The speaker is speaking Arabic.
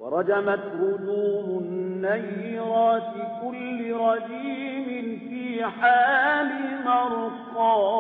ورجمت رجوم النيرات كل رجيم في حال مرقى